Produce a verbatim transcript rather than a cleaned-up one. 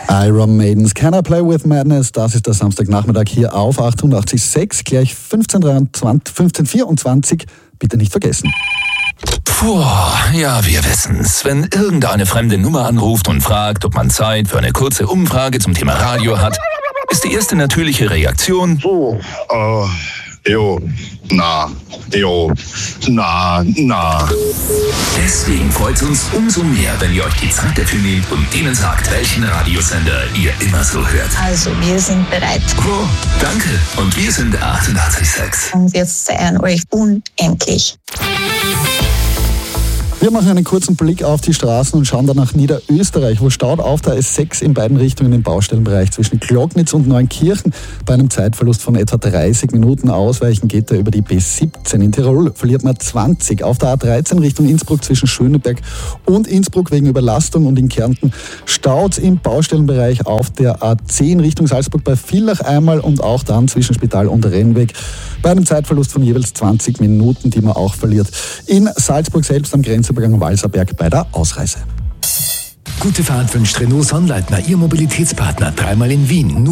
Iron Maidens Can I Play With Madness? Das ist der Samstagnachmittag hier auf achtundachtzig Komma sechs, gleich fünfzehn Uhr vierundzwanzig. Bitte nicht vergessen. Puh, ja, wir wissen's. Wenn irgendeine fremde Nummer anruft und fragt, ob man Zeit für eine kurze Umfrage zum Thema Radio hat, ist die erste natürliche Reaktion: So, äh, jo, na, jo, na, na. Deswegen freut's uns umso mehr, wenn ihr euch die Zeit dafür nehmt und denen sagt, welchen Radiosender ihr immer so hört. Also, wir sind bereit. Oh, danke. Und wir sind achtundachtzig Komma sechs. Und wir feiern euch unendlich. Wir machen einen kurzen Blick auf die Straßen und schauen dann nach Niederösterreich, wo staut auf der S sechs in beiden Richtungen im Baustellenbereich zwischen Glognitz und Neunkirchen. Bei einem Zeitverlust von etwa dreißig Minuten ausweichen geht er über die B siebzehn. In Tirol verliert man zwanzig. Auf der A dreizehn Richtung Innsbruck zwischen Schöneberg und Innsbruck wegen Überlastung, und in Kärnten staut im Baustellenbereich auf der A zehn Richtung Salzburg bei Villach einmal und auch dann zwischen Spital und Rennweg bei einem Zeitverlust von jeweils zwanzig Minuten, die man auch verliert. In Salzburg selbst am Grenzübergang Walserberg bei der Ausreise. Gute Fahrt wünscht Renault Sonnleitner, Ihr Mobilitätspartner, dreimal in Wien.